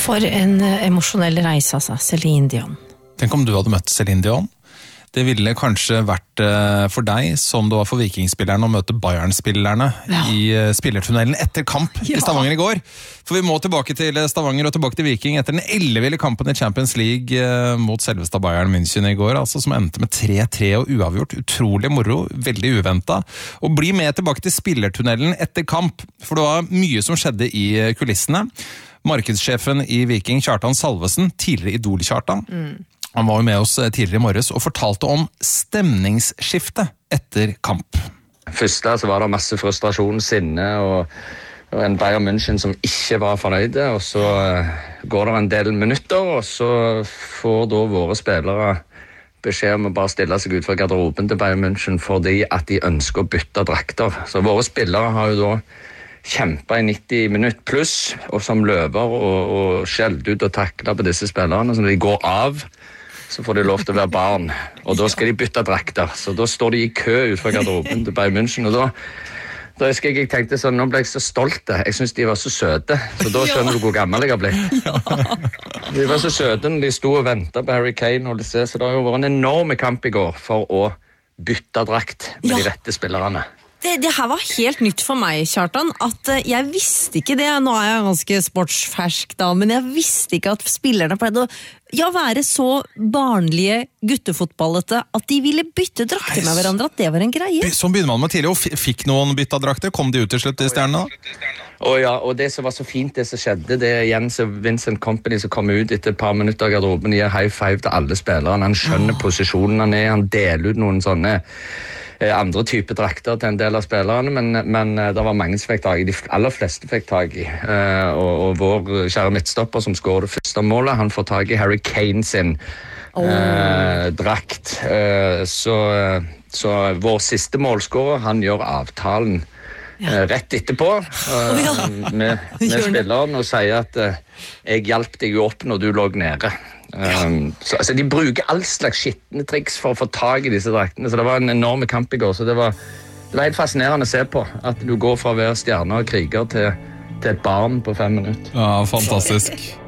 For en emosjonell reise, altså, Celine Dion. Tenk om du hadde møtt Celine Dion. Det ville kanskje vært for deg som det var for Vikingspillerne å møte Bayern-spillerne i spillertunnelen etter kamp i Stavanger i går. For vi må tilbake til Stavanger og tilbake til Viking etter den elleville kampen i Champions League mot selveste Bayern München i går, altså som endte med 3-3 og uavgjort. Utrolig moro, veldig uventet. Og bli med tilbake til spillertunnelen etter kamp, for det var mye som skjedde i kulissene. Markedssjefen i Viking, Kjartan Salvesen, tidligere Idol-Kjartan, han var jo med oss tidligere i morges og fortalte om stemningsskifte etter kamp. Først så var det masse frustrasjon, sinne og en Bayern München som ikke var fornøyde. Og så går det en del minutter, og så får da våre spillere beskjed om å bare stille seg ut fra garderoben til Bayern München fordi at de ønsker å bytte drakter. Så våre spillere har jo da kjempet i 90 minutter pluss, og som løper og skjelt ut og takler på disse spillerne. Så når de går av, så får de lov til å være barn, og da skal de bytte drakter. Så da står de i kø ut fra garderoben til Bayern München, og da husker jeg tenkte sånn, nå ble jeg så stolt. Jeg synes de var så søte, så da skjønner du hvor gammel jeg har blitt. De var så søte når de stod og ventet på Harry Kane, og så det har jo vært en enorm kamp i går for å bytte drakt med de rette spillerne. Det her var helt nytt for meg, Kjartan, at jeg visste ikke det. Nå er jeg ganske sportsfersk da, men jeg visste ikke at spillerne pleide å være så barnlige guttefotballete at de ville bytte drakter med hverandre, at det var en greie. Sånn begynner man med tidlig, og fikk noen bytta drakter? Kom de ut til slutt i stjernene da? Og det som var så fint, det som skjedde, det er Jens og Vincent Kompany som kom ut etter et par minutter av garderoben, gir high five til alle spillerne. Han skjønner posisjonen han er, han deler ut noen sånne andre typer drakter til en del av spillerne, men det var mange som fikk tag i, de aller fleste fikk tag i, og vår kjære midtstopper som skårer det første målet, han får tag i Harry Kane sin drakt, så vår siste målskårer, han gjør avtalen rett etterpå med spilleren og sier at jeg hjalp deg jo opp når du lå nede. Så, altså, de bruker all slags skittende triks for å få tag i disse draktene, så det var en enorm kamp i går, så det var helt fascinerende å se på at du går fra å være stjerne og kriger til et barn på 5 minutter. Ja, fantastisk.